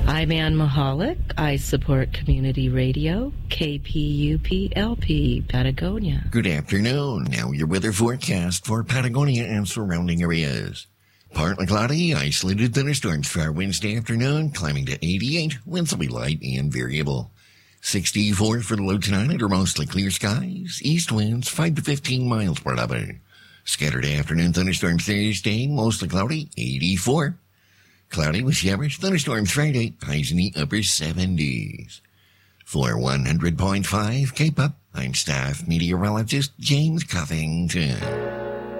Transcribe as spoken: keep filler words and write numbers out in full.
I'm Ann Mahalik. I support community radio, K P U P L P, Patagonia. Good afternoon. Now your weather forecast for Patagonia and surrounding areas. Partly cloudy, isolated thunderstorms for our Wednesday afternoon, climbing to eighty-eight. Winds will be light and variable. sixty-four for the low tonight under mostly clear skies. East winds five to fifteen miles per hour. Scattered afternoon thunderstorms Thursday, mostly cloudy, eighty-four. Cloudy with showers, thunderstorms Friday, highs in the upper seventies. For one hundred point five K-Pop, I'm staff meteorologist James Covington.